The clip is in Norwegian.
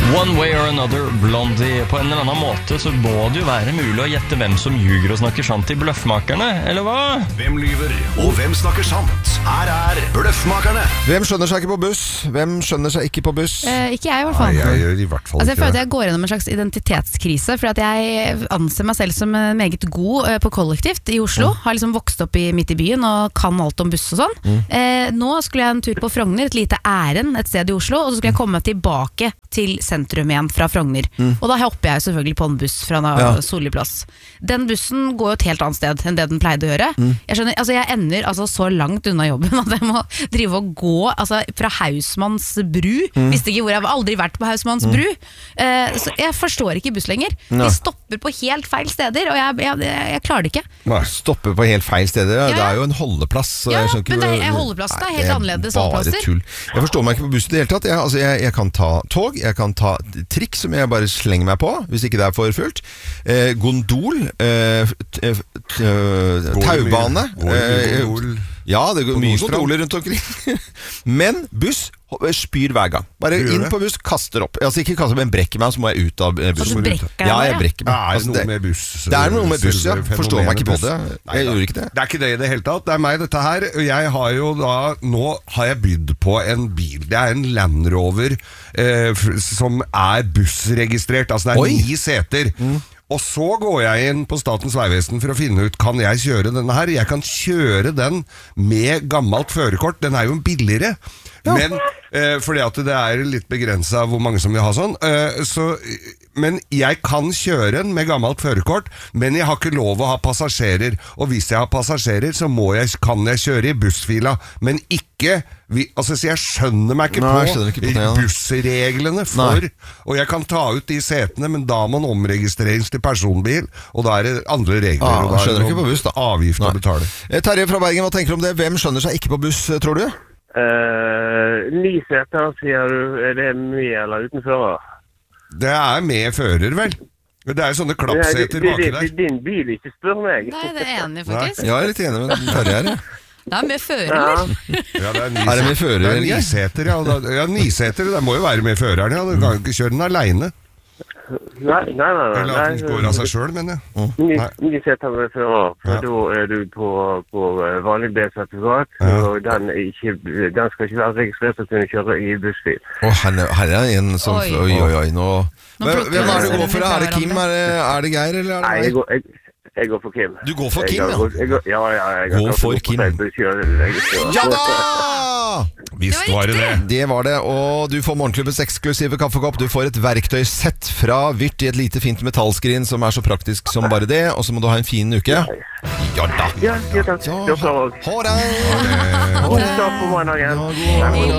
One way or another, Blondie. På en eller annen måte så må det jo være mulig å gjette hvem som ljuger og snakker sant i Bløffmakerne, eller hva? Hvem lyver, og hvem snakker sant? Her Bløffmakerne. Hvem skjønner seg ikke på buss? Hvem skjønner seg ikke på buss? Ikke jeg i hvert fall. Nei, jeg gjør i hvert fall Altså, jeg føler at ikke jeg går gjennom en slags identitetskrise, for at jeg anser meg selv som meget god på kollektivt i Oslo. Har liksom vokst opp midt i byen og kan alt om buss og sånn. Nå skulle jeg en tur på Frogner, et lite æren, et sted i Oslo, og så skulle jeg komme tilbake til sentrum igjen fra Frogner. Og da hopper jeg selvfølgelig på en buss fra Solli plass. Den bussen går jo et helt annet sted enn det den pleide å gjøre. Jeg ender så langt unna jobben at jeg må drive og gå fra Hausmanns bru. Visste ikke hvor jeg var, aldri vært på Hausmanns bru. Så jeg forstår ikke buss lenger. De stopper på helt feil steder, og jeg klarer det ikke. Stopper på helt feil steder? Det er jo en holdeplass. Ja, men holdeplassen er helt annerledes holdeplasser. Tull. Jeg forstår meg ikke på bussen i det hele tatt. Jeg kan ta tog, jeg kan ta trikk som jeg bare slenger meg på, hvis ikke det er for fullt. Gondol, taubane. Ja, det går mye gondoler rundt omkring. Men buss spyr hver gang. Bare inn på buss, kaster opp. Ikke kaster opp, men brekker meg, så må jeg ut av bussen. Ja, jeg brekker meg. Det er noe med buss. Det er noe med buss, ja. Forstår meg ikke på det. Jeg gjør ikke det. Det er ikke det i det hele tatt. Det er meg, dette her. Jeg har jo da, nå har jeg bydd på en bil. Det er en Land Rover som er bussregistrert. Altså det er 9 seter. Og så går jeg inn på Statens vegvesen for å finne ut, kan jeg kjøre denne her? Jeg kan kjøre den med gammelt førerkort. Den er jo billigere. Men fordi at det er litt begrenset hvor mange som vil ha sånn. Men jeg kan kjøre den med gammelt førerkort, men jeg har ikke lov å ha passasjerer. Og hvis jeg har passasjerer, så kan jeg kjøre i bussfila, men ikke så jeg skjønner meg ikke på bussreglene for, og jeg kan ta ut de setene, men da må man omregistreres til personbil, og da er det andre regler, og da er det buss, avgift å betale. Terje fra Bergen, hva tenker du om det? Hvem skjønner seg ikke på buss, tror du? 9 seter, sier du. Er det med eller uten fører? Det er med fører, vel? Det er jo sånne klappseter baki der. Din bil, ikke spør meg. Nei, det er enig faktisk. Ja, jeg er litt enig med Terje her, Det er med fører, eller? Ja, det er det med fører? Det er 9 seter, ja. 9 seter, det må jo være med føreren, ja. Du kan ikke kjøre den alene. Nei. Eller at den går av seg selv, mener jeg. 9 seter med fører, for da er du på vanlig B-sertifikat, og den skal ikke være registrert til å kunne kjøre i bussfil. Her er en som... Oi, nå... Hvem er det du går for? Er det Kim? Er det Geir, eller er det meg? Nei, jeg går for Kim. Du går for Kim, ja? Jeg går for Kim. Ja da! Visst var det. Det var det, og du får Morgenklubbens eksklusive kaffekopp. Du får et verktøysett fra Vyrt i et lite fint metallskrin som er så praktisk som bare det, og så må du ha en fin uke. Ja da! Ja, takk. Ha det! Ha det!